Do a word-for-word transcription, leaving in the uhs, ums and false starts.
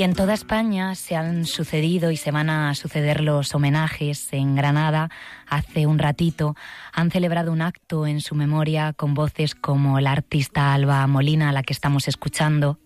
en toda España se han sucedido y se van a suceder los homenajes. En Granada, hace un ratito, han celebrado un acto en su memoria con voces como la artista Alba Molina, a la que estamos escuchando,